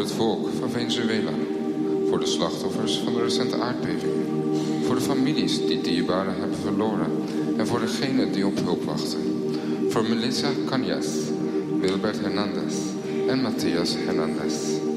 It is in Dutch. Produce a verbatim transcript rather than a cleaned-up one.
het volk van Venezuela. Voor de slachtoffers van de recente aardbeving. Voor de families die dierbaren hebben verloren. En voor degenen die op hulp wachten. Voor Melissa Cañas, Wilbert Hernandez en Matthias Hernandez.